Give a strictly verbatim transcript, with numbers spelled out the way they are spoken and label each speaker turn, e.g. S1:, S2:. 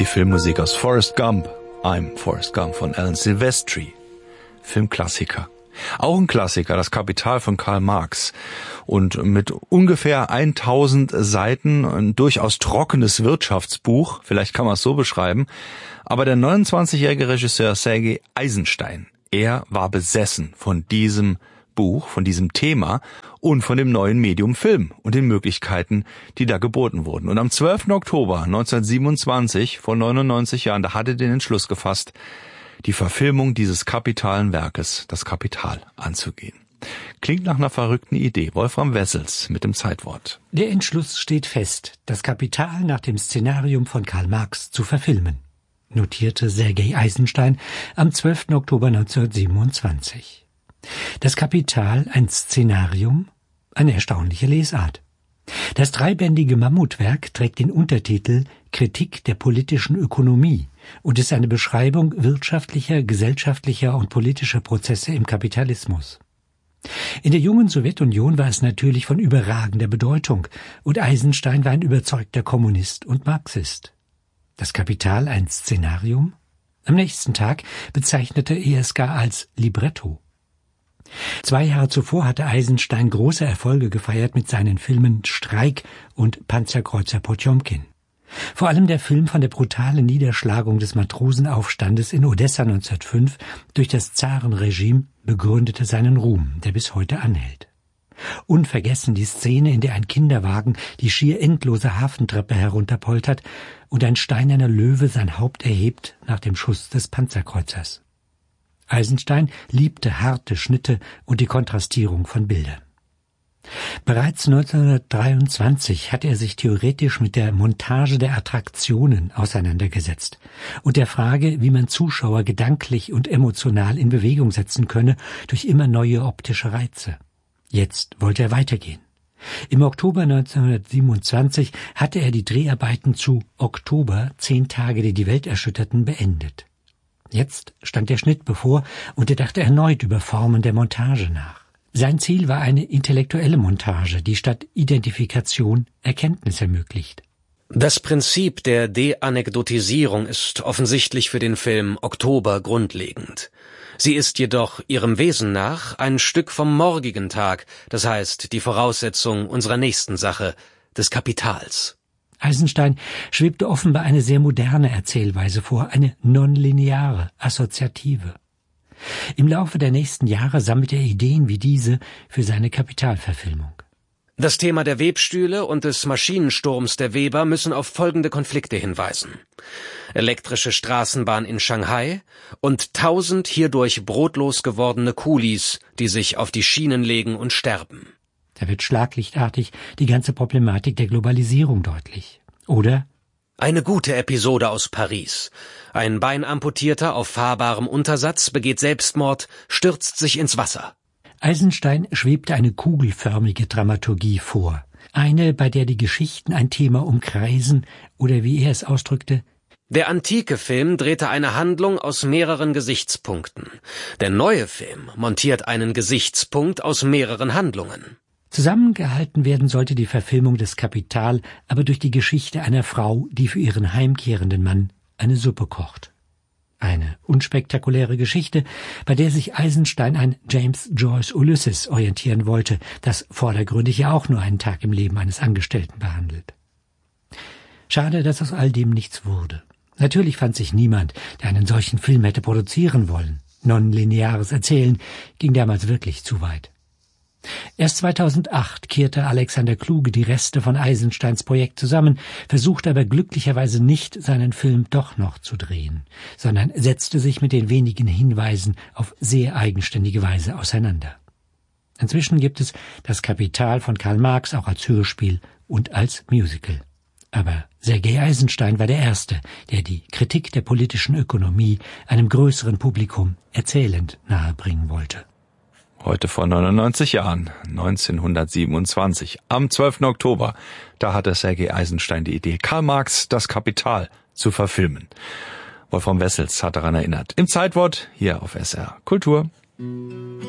S1: Die Filmmusik aus Forrest Gump, I'm Forrest Gump von Alan Silvestri. Filmklassiker. Auch ein Klassiker, das Kapital von Karl Marx. Und mit ungefähr tausend Seiten ein durchaus trockenes Wirtschaftsbuch, vielleicht kann man es so beschreiben. Aber der neunundzwanzigjährige Regisseur Sergei Eisenstein, er war besessen von diesem Buch, von diesem Thema und von dem neuen Medium Film und den Möglichkeiten, die da geboten wurden. Und am zwölften Oktober neunzehnhundertsiebenundzwanzig, vor neunundneunzig Jahren, da hatte er den Entschluss gefasst, die Verfilmung dieses kapitalen Werkes, das Kapital, anzugehen. Klingt nach einer verrückten Idee. Wolfram Wessels mit dem Zeitwort.
S2: Der Entschluss steht fest, das Kapital nach dem Szenarium von Karl Marx zu verfilmen, notierte Sergei Eisenstein am zwölften Oktober neunzehnhundertsiebenundzwanzig. Das Kapital, ein Szenarium, eine erstaunliche Lesart. Das dreibändige Mammutwerk trägt den Untertitel Kritik der politischen Ökonomie und ist eine Beschreibung wirtschaftlicher, gesellschaftlicher und politischer Prozesse im Kapitalismus. In der jungen Sowjetunion war es natürlich von überragender Bedeutung und Eisenstein war ein überzeugter Kommunist und Marxist. Das Kapital, ein Szenarium? Am nächsten Tag bezeichnete er es gar als Libretto. Zwei Jahre zuvor hatte Eisenstein große Erfolge gefeiert mit seinen Filmen Streik und Panzerkreuzer Potjomkin. Vor allem der Film von der brutalen Niederschlagung des Matrosenaufstandes in Odessa neunzehnhundertfünf durch das Zarenregime begründete seinen Ruhm, der bis heute anhält. Unvergessen die Szene, in der ein Kinderwagen die schier endlose Hafentreppe herunterpoltert und ein steinerner Löwe sein Haupt erhebt nach dem Schuss des Panzerkreuzers. Eisenstein liebte harte Schnitte und die Kontrastierung von Bildern. Bereits neunzehnhundertdreiundzwanzig hatte er sich theoretisch mit der Montage der Attraktionen auseinandergesetzt und der Frage, wie man Zuschauer gedanklich und emotional in Bewegung setzen könne durch immer neue optische Reize. Jetzt wollte er weitergehen. Im Oktober neunzehnhundertsiebenundzwanzig hatte er die Dreharbeiten zu Oktober, zehn Tage, die die Welt erschütterten, beendet. Jetzt stand der Schnitt bevor und er dachte erneut über Formen der Montage nach. Sein Ziel war eine intellektuelle Montage, die statt Identifikation Erkenntnis ermöglicht.
S3: Das Prinzip der De-Anekdotisierung ist offensichtlich für den Film Oktober grundlegend. Sie ist jedoch ihrem Wesen nach ein Stück vom morgigen Tag, das heißt die Voraussetzung unserer nächsten Sache, des Kapitals.
S2: Eisenstein schwebte offenbar eine sehr moderne Erzählweise vor, eine nonlineare, assoziative. Im Laufe der nächsten Jahre sammelte er Ideen wie diese für seine Kapitalverfilmung.
S3: Das Thema der Webstühle und des Maschinensturms der Weber müssen auf folgende Konflikte hinweisen. Elektrische Straßenbahn in Shanghai und tausend hierdurch brotlos gewordene Kulis, die sich auf die Schienen legen und sterben.
S2: Da wird schlaglichtartig die ganze Problematik der Globalisierung deutlich. Oder?
S3: Eine gute Episode aus Paris. Ein Beinamputierter auf fahrbarem Untersatz begeht Selbstmord, stürzt sich ins Wasser.
S2: Eisenstein schwebte eine kugelförmige Dramaturgie vor. Eine, bei der die Geschichten ein Thema umkreisen oder, wie er es ausdrückte,
S3: der antike Film drehte eine Handlung aus mehreren Gesichtspunkten. Der neue Film montiert einen Gesichtspunkt aus mehreren Handlungen.
S2: Zusammengehalten werden sollte die Verfilmung des Kapital aber durch die Geschichte einer Frau, die für ihren heimkehrenden Mann eine Suppe kocht. Eine unspektakuläre Geschichte, bei der sich Eisenstein an James Joyce Ulysses orientieren wollte, das vordergründig ja auch nur einen Tag im Leben eines Angestellten behandelt. Schade, dass aus all dem nichts wurde. Natürlich fand sich niemand, der einen solchen Film hätte produzieren wollen. Nonlineares Erzählen ging damals wirklich zu weit. Erst zweitausendacht kehrte Alexander Kluge die Reste von Eisensteins Projekt zusammen, versuchte aber glücklicherweise nicht, seinen Film doch noch zu drehen, sondern setzte sich mit den wenigen Hinweisen auf sehr eigenständige Weise auseinander. Inzwischen gibt es das Kapital von Karl Marx auch als Hörspiel und als Musical. Aber Sergei Eisenstein war der Erste, der die Kritik der politischen Ökonomie einem größeren Publikum erzählend nahebringen wollte.
S1: Heute vor neunundneunzig Jahren, neunzehnhundertsiebenundzwanzig, am zwölften Oktober, da hatte Sergei Eisenstein die Idee, Karl Marx, das Kapital, zu verfilmen. Wolfram Wessels hat daran erinnert. Im Zeitwort hier auf S R Kultur.